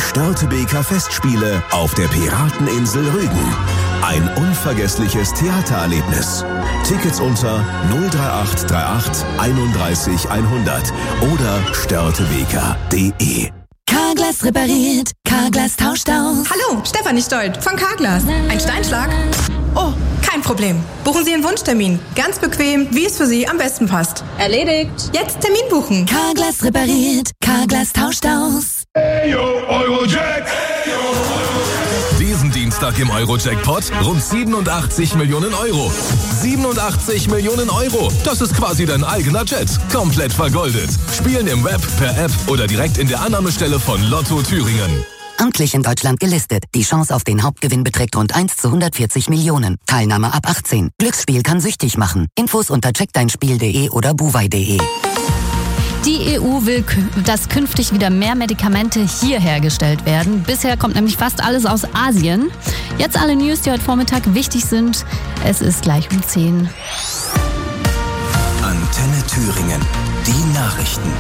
Störtebeker Festspiele auf der Pirateninsel Rügen. Ein unvergessliches Theatererlebnis. Tickets unter 03838 31 100 oder störtebeker.de. Carglass repariert, Carglass tauscht aus. Hallo, Stefanie Stolt von Carglass. Ein Steinschlag? Oh, kein Problem. Buchen Sie Ihren Wunschtermin. Ganz bequem, wie es für Sie am besten passt. Erledigt. Jetzt Termin buchen. Carglass repariert, Carglass tauscht aus. Hey yo, Eurojack! Hey yo, Eurojack! Diesen Dienstag im Euro-Jackpot rund 87 Millionen Euro. 87 Millionen Euro. Das ist quasi dein eigener Jet. Komplett vergoldet. Spielen im Web, per App oder direkt in der Annahmestelle von Lotto Thüringen. Amtlich in Deutschland gelistet. Die Chance auf den Hauptgewinn beträgt rund 1 zu 140 Millionen. Teilnahme ab 18. Glücksspiel kann süchtig machen. Infos unter checkdeinspiel.de oder buwei.de. Die EU will, dass künftig wieder mehr Medikamente hier hergestellt werden. Bisher kommt nämlich fast alles aus Asien. Jetzt alle News, die heute Vormittag wichtig sind. Es ist gleich um 10. Antenne Thüringen. Die Nachrichten.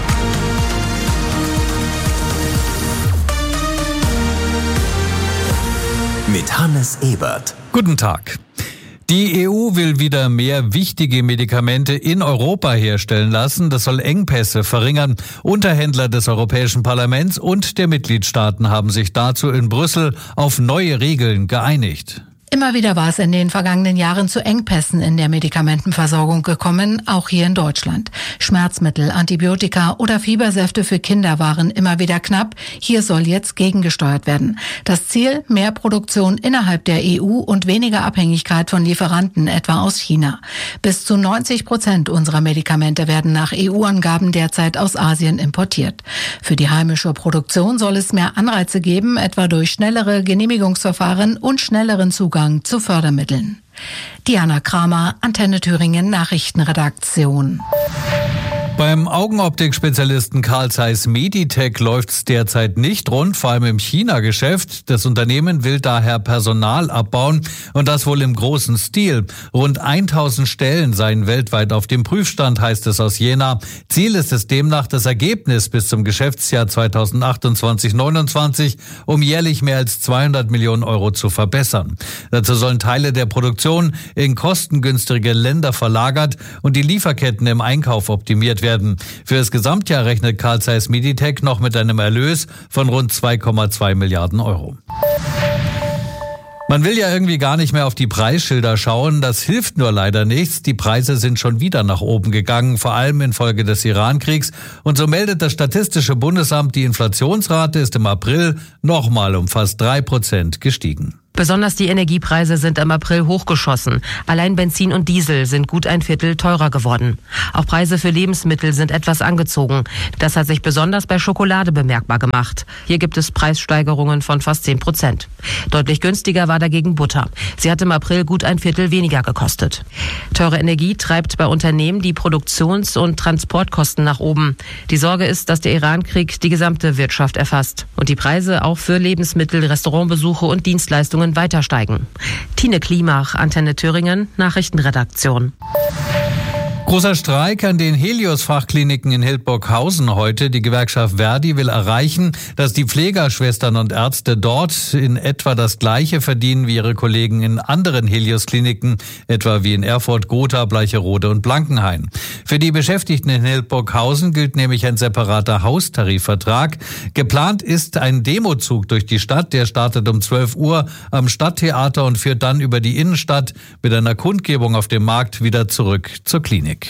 Mit Hannes Ebert. Guten Tag. Die EU will wieder mehr wichtige Medikamente in Europa herstellen lassen. Das soll Engpässe verringern. Unterhändler des Europäischen Parlaments und der Mitgliedstaaten haben sich dazu in Brüssel auf neue Regeln geeinigt. Immer wieder war es in den vergangenen Jahren zu Engpässen in der Medikamentenversorgung gekommen, auch hier in Deutschland. Schmerzmittel, Antibiotika oder Fiebersäfte für Kinder waren immer wieder knapp. Hier soll jetzt gegengesteuert werden. Das Ziel: mehr Produktion innerhalb der EU und weniger Abhängigkeit von Lieferanten, etwa aus China. Bis zu 90% unserer Medikamente werden nach EU-Angaben derzeit aus Asien importiert. Für die heimische Produktion soll es mehr Anreize geben, etwa durch schnellere Genehmigungsverfahren und schnelleren Zugang zu Fördermitteln. Diana Kramer, Antenne Thüringen Nachrichtenredaktion. Beim Augenoptik-Spezialisten Carl Zeiss Meditec läuft's derzeit nicht rund, vor allem im China-Geschäft. Das Unternehmen will daher Personal abbauen und das wohl im großen Stil. Rund 1000 Stellen seien weltweit auf dem Prüfstand, heißt es aus Jena. Ziel ist es demnach, das Ergebnis bis zum Geschäftsjahr 2028/29 um jährlich mehr als 200 Millionen Euro zu verbessern. Dazu sollen Teile der Produktion in kostengünstige Länder verlagert und die Lieferketten im Einkauf optimiert werden. Für das Gesamtjahr rechnet Carl Zeiss Meditec noch mit einem Erlös von rund 2,2 Milliarden Euro. Man will ja irgendwie gar nicht mehr auf die Preisschilder schauen. Das hilft nur leider nichts. Die Preise sind schon wieder nach oben gegangen, vor allem infolge des Iran-Kriegs. Und so meldet das Statistische Bundesamt, die Inflationsrate ist im April nochmal um fast 3% gestiegen. Besonders die Energiepreise sind im April hochgeschossen. Allein Benzin und Diesel sind gut ein Viertel teurer geworden. Auch Preise für Lebensmittel sind etwas angezogen. Das hat sich besonders bei Schokolade bemerkbar gemacht. Hier gibt es Preissteigerungen von fast 10%. Deutlich günstiger war dagegen Butter. Sie hat im April gut ein Viertel weniger gekostet. Teure Energie treibt bei Unternehmen die Produktions- und Transportkosten nach oben. Die Sorge ist, dass der Iran-Krieg die gesamte Wirtschaft erfasst und die Preise auch für Lebensmittel, Restaurantbesuche und Dienstleistungen weiter steigen. Tine Klimach, Antenne Thüringen, Nachrichtenredaktion. Großer Streik an den Helios-Fachkliniken in Hildburghausen heute. Die Gewerkschaft Verdi will erreichen, dass die Pflegerschwestern und Ärzte dort in etwa das Gleiche verdienen wie ihre Kollegen in anderen Helios-Kliniken, etwa wie in Erfurt, Gotha, Bleicherode und Blankenhain. Für die Beschäftigten in Hildburghausen gilt nämlich ein separater Haustarifvertrag. Geplant ist ein Demozug durch die Stadt. Der startet um 12 Uhr am Stadttheater und führt dann über die Innenstadt mit einer Kundgebung auf dem Markt wieder zurück zur Klinik.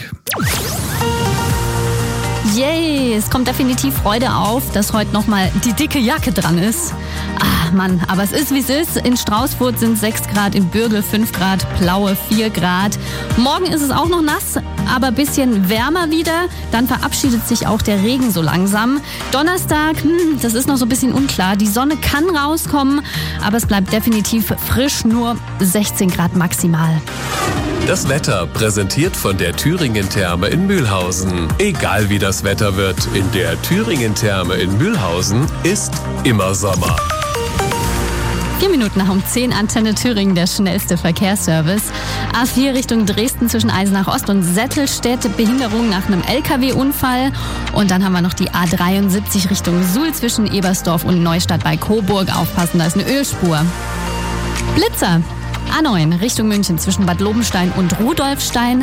Yay, es kommt definitiv Freude auf, dass heute nochmal die dicke Jacke dran ist. Ah, Mann, aber es ist, wie es ist. In Straußfurt sind 6 Grad, in Bürgel 5 Grad, Plaue 4 Grad. Morgen ist es auch noch nass, aber ein bisschen wärmer wieder. Dann verabschiedet sich auch der Regen so langsam. Donnerstag, das ist noch so ein bisschen unklar. Die Sonne kann rauskommen, aber es bleibt definitiv frisch, nur 16 Grad maximal. Das Wetter präsentiert von der Thüringen-Therme in Mühlhausen. Egal wie das Wetter wird, in der Thüringen-Therme in Mühlhausen ist immer Sommer. 4 Minuten nach um 10, Antenne Thüringen, der schnellste Verkehrsservice. A4 Richtung Dresden zwischen Eisenach Ost und Settelstedt, Behinderung nach einem LKW-Unfall. Und dann haben wir noch die A73 Richtung Suhl zwischen Ebersdorf und Neustadt bei Coburg. Aufpassen, da ist eine Ölspur. Blitzer. A9 Richtung München zwischen Bad Lobenstein und Rudolfstein.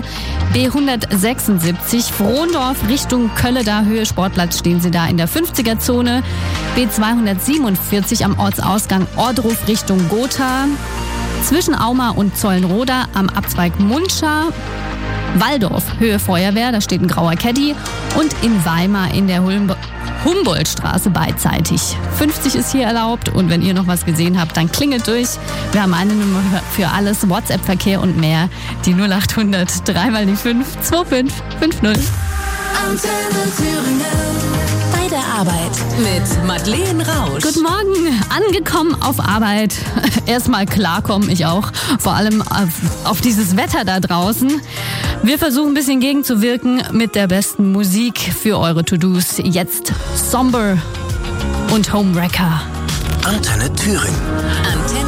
B176 Frohndorf Richtung Kölle, da Höhe Sportplatz, stehen Sie da in der 50er-Zone. B247 am Ortsausgang Ordruf Richtung Gotha. Zwischen Auma und Zollenroda am Abzweig Mundscha. Waldorf Höhe Feuerwehr, da steht ein grauer Caddy. Und in Weimar in der Humboldtstraße beidseitig. 50 ist hier erlaubt und wenn ihr noch was gesehen habt, dann klingelt durch. Wir haben eine Nummer für alles, WhatsApp-Verkehr und mehr. Die 0800 3 mal die 5 2550. Antenne Thüringen. Bei der Arbeit mit Madeleine Rausch. Guten Morgen, angekommen auf Arbeit. Erstmal klarkommen, ich auch. Vor allem auf dieses Wetter da draußen. Wir versuchen ein bisschen gegenzuwirken mit der besten Musik für eure To-Dos. Jetzt Somber und Homewrecker. Antenne Thüringen.